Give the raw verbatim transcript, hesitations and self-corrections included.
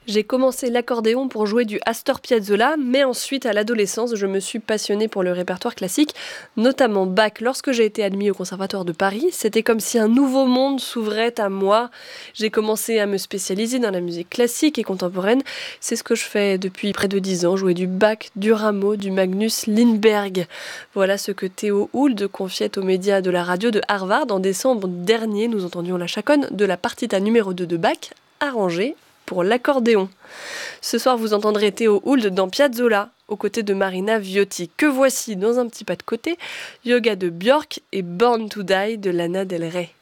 J'ai commencé l'accordéon pour jouer du Astor Piazzolla, mais ensuite, à l'adolescence, je me suis passionnée pour le répertoire classique, notamment Bach. Lorsque j'ai été admise au Conservatoire de Paris, c'était comme si un nouveau monde s'ouvrait à moi. J'ai commencé à me spécialiser dans la musique classique et contemporaine. C'est ce que je fais depuis près de dix ans, jouer du Bach, du Rameau, du Magnus Lindberg. Voilà ce que Théo Hould confiait aux médias de la radio de Harvard. En décembre dernier, nous entendions la chaconne de la partita numéro deux de Bach, arrangée pour l'accordéon. Ce soir, vous entendrez Théo Hould dans Piazzolla, aux côtés de Marina Viotti. Que voici dans un petit pas de côté, Yoga de Björk et Born to Die de Lana Del Rey.